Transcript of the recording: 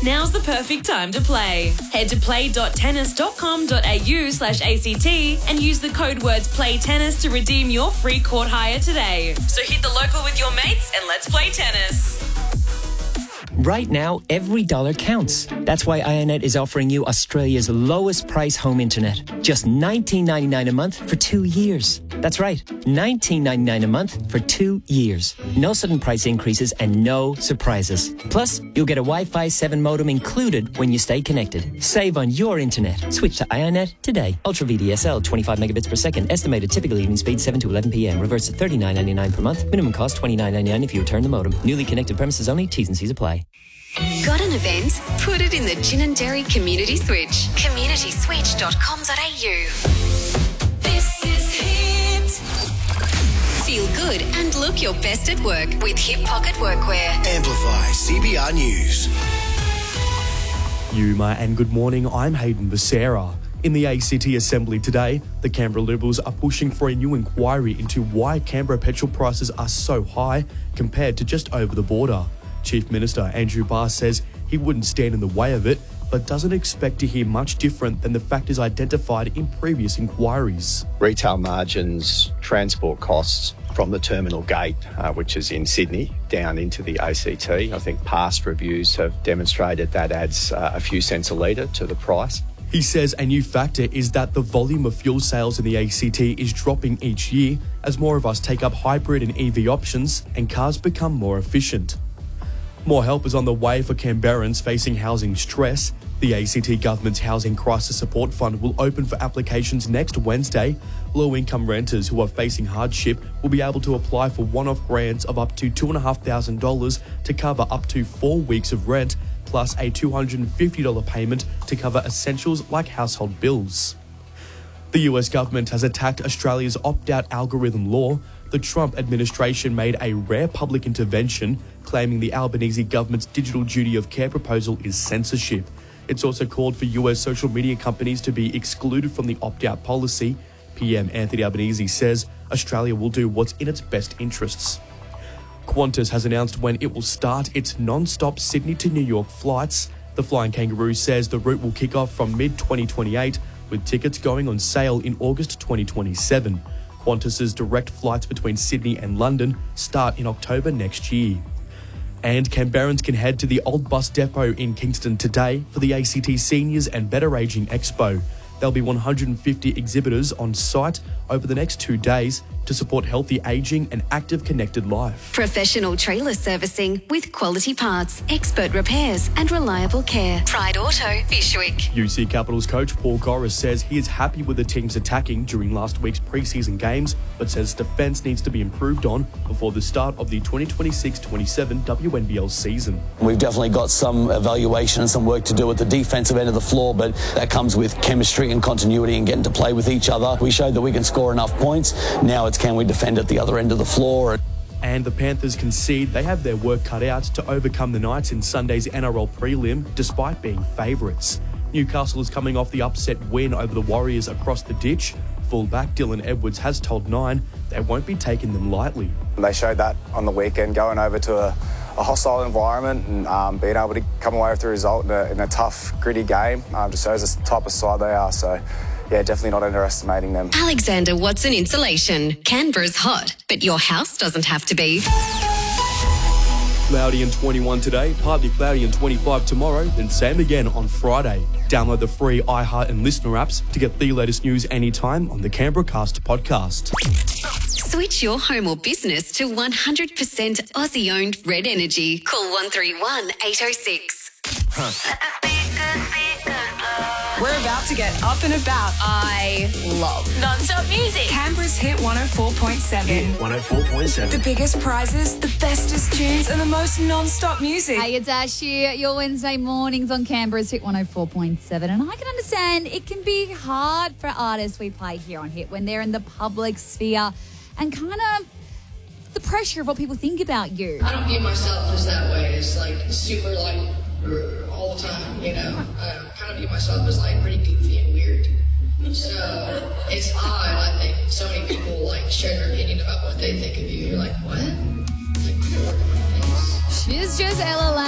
Now's the perfect time to play. Head to play.tennis.com.au/ACT and use the code words PLAYTENNIS to redeem your free court hire today. So hit the local with your mates and let's play tennis. Right now, every dollar counts. That's why IONET is offering you Australia's lowest price home internet. Just $19.99 a month for 2 years. That's right, $19.99 a month for 2 years. No sudden price increases and no surprises. Plus, you'll get a Wi-Fi 7 modem included when you stay connected. Save on your internet. Switch to IONET today. Ultra VDSL, 25 megabits per second. Estimated typical evening speed 7 to 11 p.m. Reverse to $39.99 per month. Minimum cost $29.99 if you return the modem. Newly connected premises only. T's and C's apply. Got an event? Put it in the Gin and Dairy Community Switch. communityswitch.com.au. This is Hit. Feel good and look your best at work with Hip Pocket Workwear. Amplify CBR News. Yuma and good morning, I'm Hayden Becerra. In the ACT Assembly today, the Canberra Liberals are pushing for a new inquiry into why Canberra petrol prices are so high compared to just over the border. Chief Minister Andrew Barr says he wouldn't stand in the way of it, but doesn't expect to hear much different than the factors identified in previous inquiries. Retail margins, transport costs from the terminal gate, which is in Sydney, down into the ACT. I think past reviews have demonstrated that adds a few cents a litre to the price. He says a new factor is that the volume of fuel sales in the ACT is dropping each year as more of us take up hybrid and EV options and cars become more efficient. More help is on the way for Canberrans facing housing stress. The ACT Government's Housing Crisis Support Fund will open for applications next Wednesday. Low-income renters who are facing hardship will be able to apply for one-off grants of up to $2,500 to cover up to 4 weeks of rent, plus a $250 payment to cover essentials like household bills. The US government has attacked Australia's opt-out algorithm law. The Trump administration made a rare public intervention, claiming the Albanese government's digital duty of care proposal is censorship. It's also called for US social media companies to be excluded from the opt-out policy. PM Anthony Albanese says Australia will do what's in its best interests. Qantas has announced when it will start its non-stop Sydney to New York flights. The Flying Kangaroo says the route will kick off from mid-2028, with tickets going on sale in August 2027. Qantas's direct flights between Sydney and London start in October next year. And Canberrans can head to the Old Bus Depot in Kingston today for the ACT Seniors and Better Ageing Expo. There'll be 150 exhibitors on site over the next 2 days to support healthy ageing and active connected life. Professional trailer servicing with quality parts, expert repairs and reliable care. Pride Auto, Bishwick. UC Capitals coach Paul Goris says he is happy with the team's attacking during last week's preseason games, but says defence needs to be improved on before the start of the 2026-27 WNBL season. We've definitely got some evaluation and some work to do at the defensive end of the floor, but that comes with chemistry and continuity and getting to play with each other. We showed that we can score enough points. Now it's can we defend at the other end of the floor. And the Panthers concede they have their work cut out to overcome the Knights in Sunday's NRL prelim, despite being favourites. Newcastle is coming off the upset win over the Warriors across the ditch. Fullback Dylan Edwards has told Nine they won't be taking them lightly. They showed that on the weekend, going over to a hostile environment and being able to come away with the result in a tough, gritty game. Just shows the type of side they are. So, yeah, definitely not underestimating them. Alexander Watson Insulation. Canberra's hot, but your house doesn't have to be. Cloudy and 21 today, partly cloudy and 25 tomorrow, then same again on Friday. Download the free iHeart and Listener apps to get the latest news anytime on the Canberra Cast podcast. Switch your home or business to 100% Aussie-owned Red Energy. Call 131 806. We're about to get up and about. I love non-stop music. Canberra's Hit 104.7. Hit 104.7. The biggest prizes, the bestest tunes, and the most non-stop music. Hey, it's Ash here. Your Wednesday mornings on Canberra's Hit 104.7. And I can understand it can be hard for artists we play here on Hit when they're in the public sphere and kind of the pressure of what people think about you. I don't view myself as that way. It's like super like all the time, you know. I kind of view myself as like pretty goofy and weird. So it's odd, I think. So many people like share their opinion about what they think of you. You're like, what? Like, you work on my face. She's just Ella